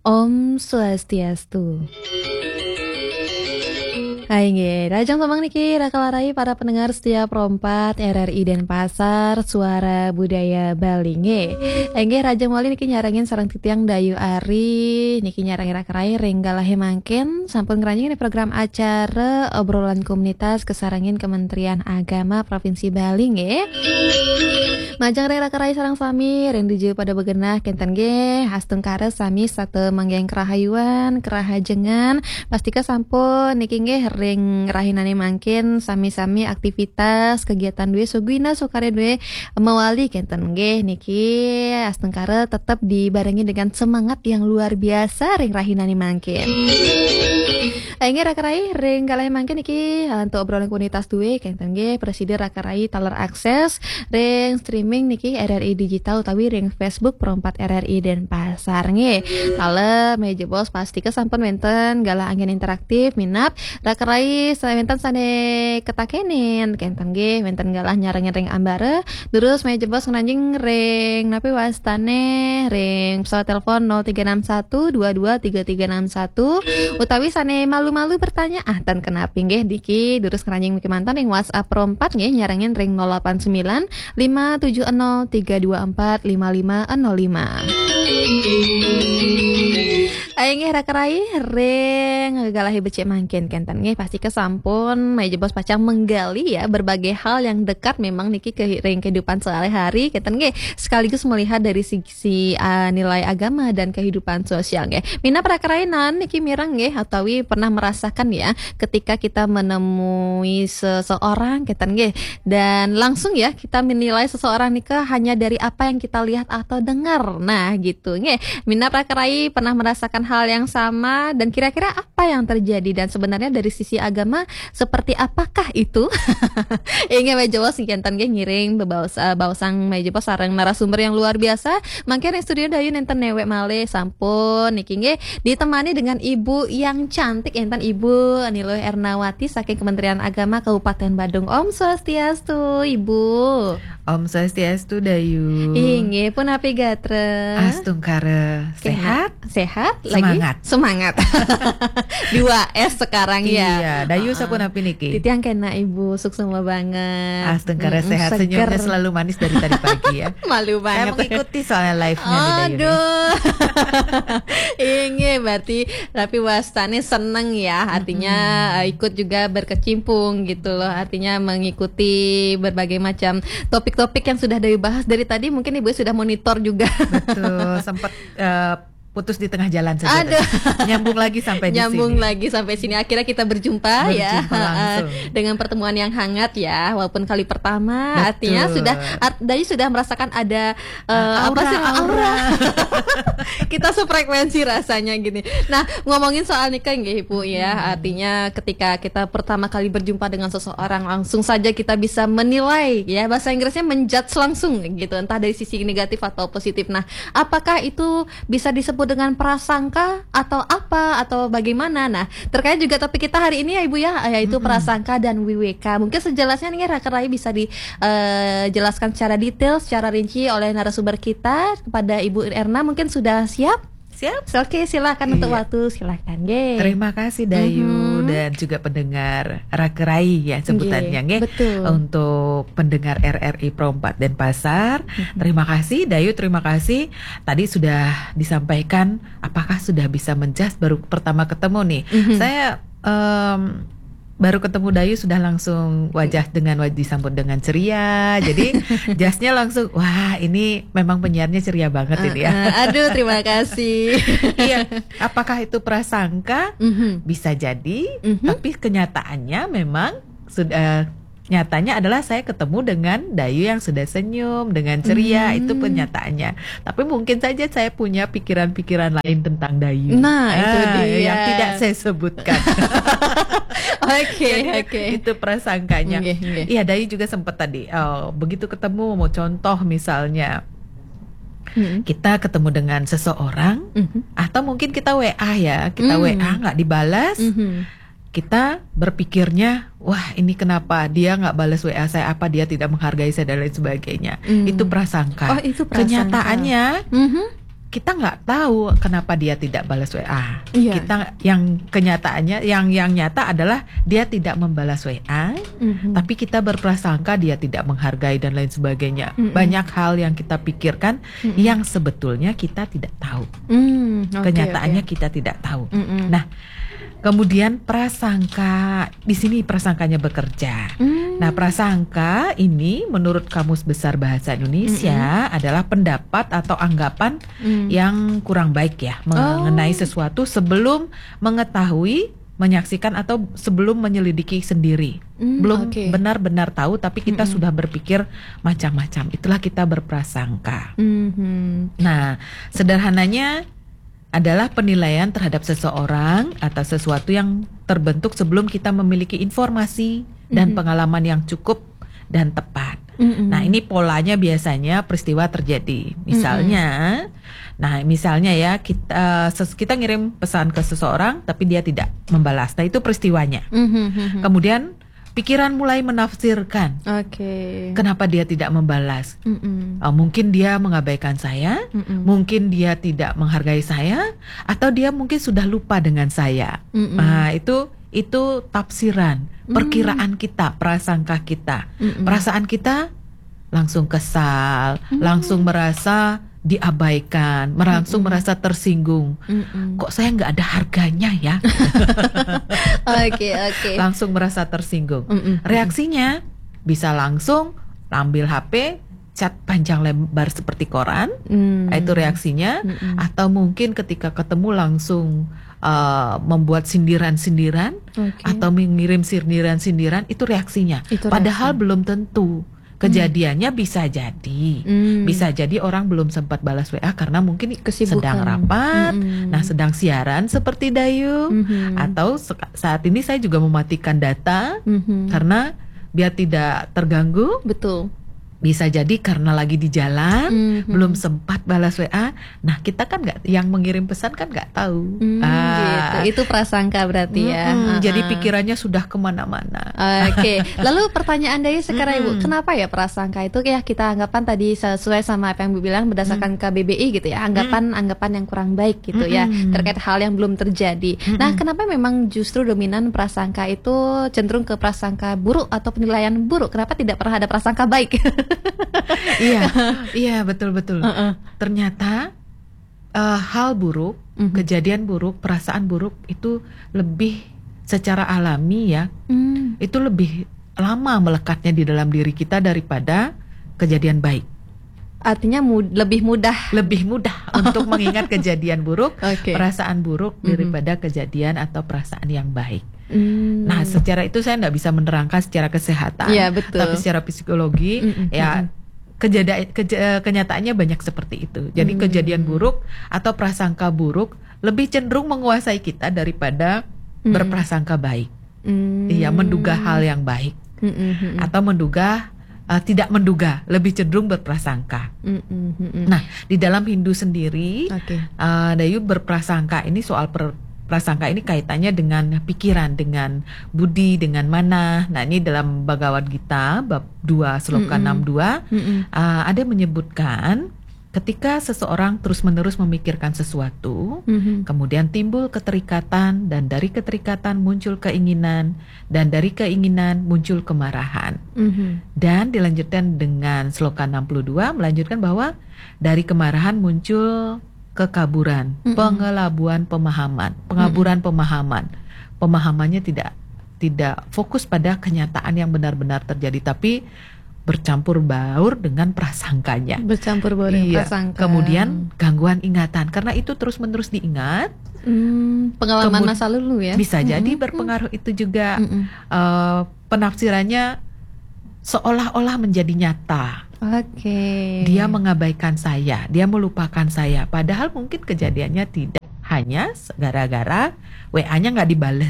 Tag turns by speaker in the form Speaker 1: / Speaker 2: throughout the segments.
Speaker 1: Om Swastiastu. Hai nge, Rajang Tomang Niki, Rakalarai para pendengar setia Prompat RRI Denpasar, Suara Budaya Bali nge. Nge Rajang Wali Niki nyarangin sarang titiang Dayu Ari, Niki nyarangin rakarai renggalahe mangken, sampun ngeranjing ini program acara obrolan komunitas kesarangin Kementerian Agama Provinsi Bali nge. Majang rakarai sarang sami, renduju pada begenah kenten nge, hasteng kare sami sate manggeng kerahayuan, kerahajengan, pastika sampun niki nge ring rahinane mangkin sami-sami aktivitas kegiatan duwe suguina sukare duwe mewali kenten nggih niki astengkara tetap dibarengi dengan semangat yang luar biasa ring rahinane mangkin. Akhirnya rakarai ring kalih mangkin niki untuk obrolan komunitas duwe kenten nggih Presiden rakarai taler akses ring streaming niki RRI digital utawi ring Facebook Prompat RRI Denpasar nggih. Taler meja bos pasti kesampun wenten galah angin interaktif minap rakarai wenten sane ketakenen kenten nggih wenten galah nyareng ring ambare terus meja bos nganjing ring napi wastane ring pesawat telepon 0361223361 utawi sane malu-malu bertanya dan kenapa nggih diki terus nganjing miki mantan ring WhatsApp Prompat nggih nyarengin ring 089 570 324 5505. Aing rakarai ring galahi becek mangkin kenten nggih pasti kesampun meja bos pacang menggali ya berbagai hal yang dekat memang niki ke ring kehidupan sehari-hari kenten nggih sekaligus melihat dari sisi nilai agama dan kehidupan sosial nggih. Mina rakarai nan niki mirang nggih atawi pernah merasakan ya ketika kita menemui seseorang kenten nggih dan langsung ya kita menilai seseorang nikah hanya dari apa yang kita lihat atau dengar. Nah gitu nggih. Mina rakarai pernah merasakan hal yang sama dan kira-kira apa yang terjadi dan sebenarnya dari sisi agama seperti apakah itu? Inge meja bos kenten ge ngiring bausang meja bos sareng narasumber yang luar biasa. Mangke studio Dayu nenten newek male sampun niki nge ditemani dengan ibu yang cantik enten Ibu Anilo Ernawati saking Kementerian Agama Kabupaten Badung. Om Swastiastu Ibu.
Speaker 2: Om Swastiastu Dayu.
Speaker 1: Inge pun api gatre.
Speaker 2: Astungkara sehat?
Speaker 1: Sehat
Speaker 2: Semangat.
Speaker 1: lagi? Semangat. 2S sekarang ya.
Speaker 2: Iya, Dayu sapun api niki.
Speaker 1: Titi yang kena Ibu suksema banget.
Speaker 2: Astungkara sehat, senyumnya selalu manis dari tadi pagi ya.
Speaker 1: Malu banget.
Speaker 2: Saya mengikuti soalnya live-nya di Dayu.
Speaker 1: Aduh. Inge berarti tapi wastane seneng ya. Artinya ikut juga berkecimpung gitu loh. Artinya mengikuti berbagai macam topik-topik yang sudah Dayu bahas dari tadi. Mungkin Ibu sudah monitor juga.
Speaker 2: Betul, sempat putus di tengah jalan saja. Nyambung lagi sampai di sini.
Speaker 1: Nyambung lagi sampai sini. Akhirnya kita berjumpa ya
Speaker 2: langsung.
Speaker 1: dengan pertemuan yang hangat ya. Walaupun kali pertama.
Speaker 2: Betul.
Speaker 1: Artinya Dayu sudah merasakan ada aura. Kita sefrekuensi rasanya gini. Nah ngomongin soal nikah nggih Ibu ya. Artinya ketika kita pertama kali berjumpa dengan seseorang langsung saja kita bisa menilai ya. Bahasa Inggrisnya menjudge langsung gitu. Entah dari sisi negatif atau positif. Nah apakah itu bisa disebut dengan prasangka atau apa atau bagaimana? Nah terkait juga topik kita hari ini ya Ibu ya, yaitu prasangka dan WWK. Mungkin sejelasnya nih rakarai bisa dijelaskan secara detail, secara rinci oleh narasumber kita kepada Ibu Erna. Mungkin sudah siap?
Speaker 2: Siap?
Speaker 1: Oke, silakan untuk waktu, silakan nge.
Speaker 2: Terima kasih Dayu dan juga pendengar Rakerai ya sebutannya nge.
Speaker 1: Betul.
Speaker 2: Untuk pendengar RRI Prompat Denpasar. Terima kasih Dayu, terima kasih. Tadi sudah disampaikan apakah sudah bisa menjas baru pertama ketemu nih. Saya baru ketemu Dayu sudah langsung disambut dengan ceria. Jadi jasnya langsung wah ini memang penyiarnya ceria banget ini ya.
Speaker 1: Aduh terima kasih.
Speaker 2: Iya, apakah itu prasangka? Bisa jadi, tapi kenyataannya memang sudah nyatanya adalah saya ketemu dengan Dayu yang sudah senyum dengan ceria. Itu kenyataannya. Tapi mungkin saja saya punya pikiran-pikiran lain tentang Dayu.
Speaker 1: Nah, itu dia
Speaker 2: yang tidak saya sebutkan.
Speaker 1: Oke.
Speaker 2: Itu prasangkanya. Iya, Dayu juga sempat tadi begitu ketemu mau contoh misalnya kita ketemu dengan seseorang atau mungkin kita WA ya, kita WA nggak dibalas. Kita berpikirnya, wah ini kenapa dia nggak balas WA saya, apa dia tidak menghargai saya dan lain sebagainya. Itu prasangka.
Speaker 1: Oh, itu prasangka.
Speaker 2: Kenyataannya kita nggak tahu kenapa dia tidak balas WA.
Speaker 1: Iya.
Speaker 2: Kita yang kenyataannya yang nyata adalah dia tidak membalas WA, tapi kita berprasangka dia tidak menghargai dan lain sebagainya. Banyak hal yang kita pikirkan yang sebetulnya kita tidak tahu. Kenyataannya kita tidak tahu. Nah, kemudian prasangka, di sini prasangkanya bekerja. Nah, prasangka ini menurut Kamus Besar Bahasa Indonesia adalah pendapat atau anggapan yang kurang baik ya mengenai sesuatu sebelum mengetahui, menyaksikan atau sebelum menyelidiki sendiri. Belum benar-benar tahu tapi kita sudah berpikir macam-macam. Itulah kita berprasangka. Nah, sederhananya adalah penilaian terhadap seseorang atau sesuatu yang terbentuk sebelum kita memiliki informasi dan pengalaman yang cukup dan tepat. Nah, ini polanya biasanya peristiwa terjadi. Misalnya, misalnya ya kita ngirim pesan ke seseorang tapi dia tidak membalas. Nah, itu peristiwanya. Kemudian pikiran mulai menafsirkan. Kenapa dia tidak membalas? Mungkin dia mengabaikan saya, mungkin dia tidak menghargai saya, atau dia mungkin sudah lupa dengan saya. Nah, itu tafsiran, perkiraan kita, prasangka kita. Perasaan kita langsung kesal, langsung merasa diabaikan, langsung merasa tersinggung. Kok saya nggak ada harganya ya? Langsung merasa tersinggung. Reaksinya bisa langsung ambil HP, chat panjang lebar seperti koran. Itu reaksinya. Atau mungkin ketika ketemu langsung membuat sindiran-sindiran atau mengirim sindiran-sindiran. Itu reaksinya. Padahal belum tentu. Kejadiannya bisa jadi orang belum sempat balas WA karena mungkin sedang rapat, sedang siaran seperti Dayu, atau saat ini saya juga mematikan data karena biar tidak terganggu.
Speaker 1: Betul.
Speaker 2: Bisa jadi karena lagi di jalan, belum sempat balas WA. Nah, kita kan yang mengirim pesan kan nggak tahu.
Speaker 1: Gitu. Itu prasangka berarti ya.
Speaker 2: Jadi pikirannya sudah kemana-mana.
Speaker 1: Lalu pertanyaan Dayu sekarang Ibu, kenapa ya prasangka itu ya kita anggapan tadi sesuai sama apa yang Ibu bilang berdasarkan KBBI gitu ya, anggapan yang kurang baik gitu ya terkait hal yang belum terjadi. Nah, kenapa memang justru dominan prasangka itu cenderung ke prasangka buruk atau penilaian buruk? Kenapa tidak pernah ada prasangka baik?
Speaker 2: Iya betul-betul. Ternyata hal buruk, kejadian buruk, perasaan buruk itu lebih secara alami ya, itu lebih lama melekatnya di dalam diri kita daripada kejadian baik.
Speaker 1: Artinya lebih mudah
Speaker 2: untuk mengingat kejadian buruk, perasaan buruk daripada kejadian atau perasaan yang baik. Nah, secara itu saya nggak bisa menerangkan secara kesehatan, tapi secara psikologi kenyataannya banyak seperti itu. Jadi kejadian buruk atau prasangka buruk lebih cenderung menguasai kita daripada berprasangka baik. Menduga hal yang baik atau tidak menduga, lebih cenderung berprasangka. Nah, di dalam Hindu sendiri, Dayu berprasangka ini soal prasangka ini kaitannya dengan pikiran, dengan budi, dengan mana. Nah, ini dalam Bhagavad Gita bab 2 sloka 62 ada menyebutkan ketika seseorang terus-menerus memikirkan sesuatu, kemudian timbul keterikatan, dan dari keterikatan muncul keinginan, dan dari keinginan muncul kemarahan. Dan dilanjutkan dengan sloka 62 melanjutkan bahwa dari kemarahan muncul kekaburan, pengelabuan pemahaman, pengaburan pemahaman. Pemahamannya tidak fokus pada kenyataan yang benar-benar terjadi, tapi bercampur baur dengan prasangkanya.
Speaker 1: Prasangka.
Speaker 2: Kemudian gangguan ingatan, karena itu terus-menerus diingat.
Speaker 1: Pengalaman masa lalu ya.
Speaker 2: Bisa jadi berpengaruh itu juga. Penafsirannya seolah-olah menjadi nyata. Dia mengabaikan saya, dia melupakan saya. Padahal mungkin kejadiannya tidak, hanya gara-gara WA-nya nggak dibales.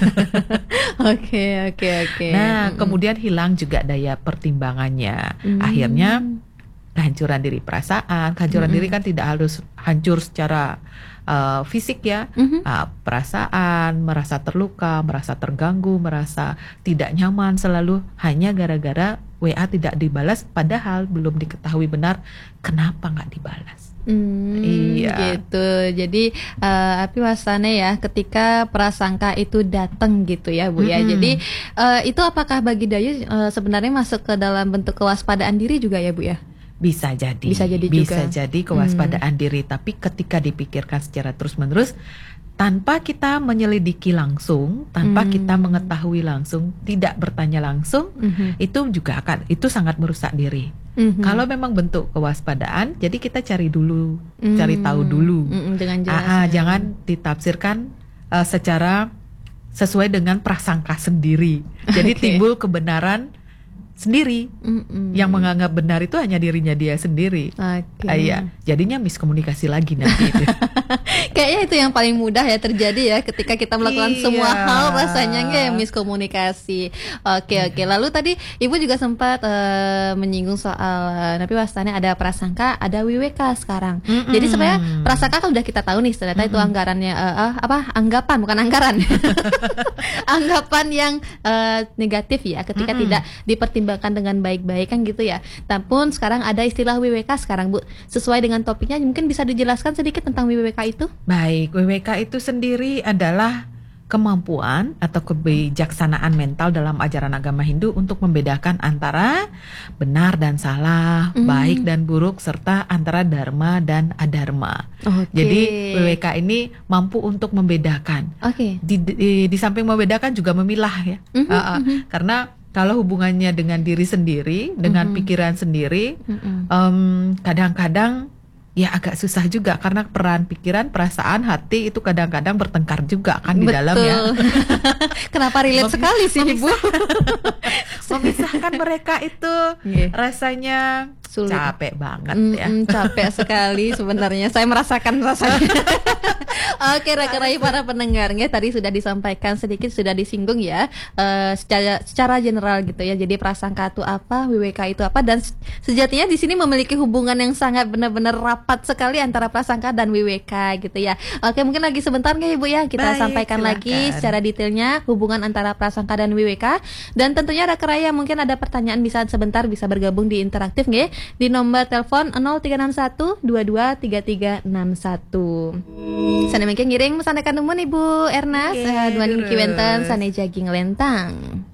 Speaker 2: Nah, kemudian hilang juga daya pertimbangannya. Akhirnya kehancuran diri perasaan. Kehancuran diri kan tidak harus hancur secara fisik ya. Perasaan, merasa terluka, merasa terganggu, merasa tidak nyaman selalu hanya gara-gara WA tidak dibalas, padahal belum diketahui benar kenapa nggak dibalas. Iya.
Speaker 1: Gitu. Jadi api wasana ya ketika prasangka itu datang gitu ya Bu ya. Jadi itu apakah bagi Dayu sebenarnya masuk ke dalam bentuk kewaspadaan diri juga ya Bu ya?
Speaker 2: Bisa jadi.
Speaker 1: Bisa jadi
Speaker 2: Bisa
Speaker 1: juga.
Speaker 2: jadi kewaspadaan diri, tapi ketika dipikirkan secara terus-menerus tanpa kita menyelidiki langsung, tanpa kita mengetahui langsung, tidak bertanya langsung, itu juga itu sangat merusak diri. Kalau memang bentuk kewaspadaan, jadi kita cari dulu, cari tahu dulu.
Speaker 1: Dengan jelas.
Speaker 2: Jangan ditafsirkan secara sesuai dengan prasangka sendiri. Jadi timbul kebenaran sendiri. Yang menganggap benar itu hanya dirinya dia sendiri. Iya, jadinya miskomunikasi lagi nanti itu.
Speaker 1: Kayaknya itu yang paling mudah ya terjadi ya ketika kita melakukan semua hal rasanya kayak miskomunikasi. Oke. Lalu tadi Ibu juga sempat menyinggung soal Napi Wastani ada prasangka, ada WWK sekarang. Jadi sebenarnya prasangka kan udah kita tahu nih ternyata itu anggarannya anggapan bukan anggaran. Anggapan yang negatif ya ketika tidak dipertimbangkan dengan baik-baik kan gitu ya. Namun sekarang ada istilah WWK sekarang Bu. Sesuai dengan topiknya mungkin bisa dijelaskan sedikit tentang WWK itu?
Speaker 2: Baik, WWK itu sendiri adalah kemampuan atau kebijaksanaan mental dalam ajaran agama Hindu untuk membedakan antara benar dan salah, baik dan buruk, serta antara dharma dan adharma. Jadi WWK ini mampu untuk membedakan. Di samping membedakan juga memilah ya. Karena kalau hubungannya dengan diri sendiri, dengan pikiran sendiri, kadang-kadang ya agak susah juga karena peran pikiran, perasaan, hati itu kadang-kadang bertengkar juga kan di dalamnya.
Speaker 1: Kenapa relate sekali sih Ibu?
Speaker 2: Memisahkan mereka itu rasanya sulit. Capek banget ya.
Speaker 1: Capek sekali sebenarnya. Saya merasakan rasanya. Oke, rekan-rekan para pendengar, tadi sudah disampaikan sedikit, sudah disinggung ya, secara general gitu ya. Jadi prasangka itu apa, WWK itu apa, dan sejatinya di sini memiliki hubungan yang sangat benar-benar rapat sekali antara prasangka dan WWK gitu ya. Oke, mungkin lagi sebentar nggak Ibu ya kita sampaikan
Speaker 2: silakan
Speaker 1: lagi secara detailnya hubungan antara prasangka dan WWK. Dan tentunya rekan-rekan mungkin ada pertanyaan bisa sebentar bisa bergabung di interaktif nggih di nomor telepon 0361 223361. Sana mungkin ngiring mesandakan numun Ibu Ernas duaning kiwenten sane jaging lentang.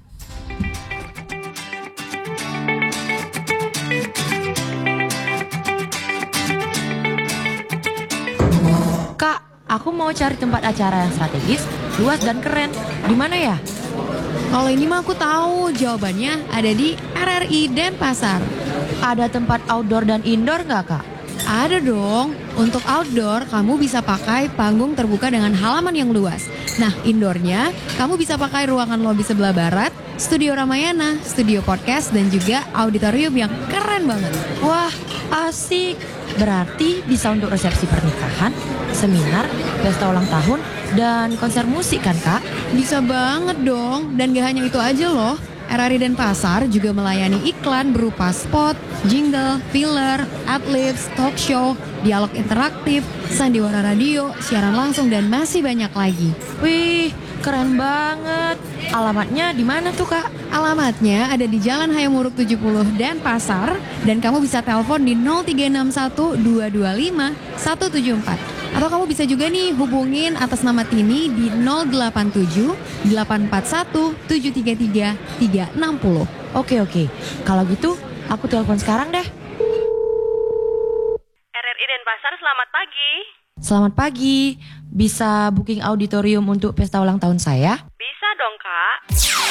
Speaker 3: Kak, aku mau cari tempat acara yang strategis, luas dan keren. Di mana ya?
Speaker 4: Kalau ini mah aku tahu jawabannya ada di RRI Denpasar.
Speaker 3: Ada tempat outdoor dan indoor nggak, Kak?
Speaker 4: Ada dong. Untuk outdoor, kamu bisa pakai panggung terbuka dengan halaman yang luas. Nah, indoornya, kamu bisa pakai ruangan lobi sebelah barat, studio Ramayana, studio podcast, dan juga auditorium yang keren banget.
Speaker 3: Wah, asik. Berarti bisa untuk resepsi pernikahan, seminar, pesta ulang tahun, dan konser musik kan, Kak?
Speaker 4: Bisa banget dong. Dan gak hanya itu aja loh. RRI Denpasar juga melayani iklan berupa spot, jingle, filler, adlibs, talk show, dialog interaktif, sandiwara radio, siaran langsung, dan masih banyak lagi.
Speaker 3: Wih, keren banget. Alamatnya di mana tuh, Kak?
Speaker 4: Alamatnya ada di Jalan Hayamuruk 70 Denpasar, dan kamu bisa telepon di 0361 225 174. Atau kamu bisa juga nih hubungin atas nama Tini di 087 841 733 360.
Speaker 3: Oke. Kalau gitu, aku telepon sekarang deh.
Speaker 5: RRI Denpasar, selamat pagi.
Speaker 3: Selamat pagi. Bisa booking auditorium untuk pesta ulang tahun saya?
Speaker 5: Bisa dong, Kak.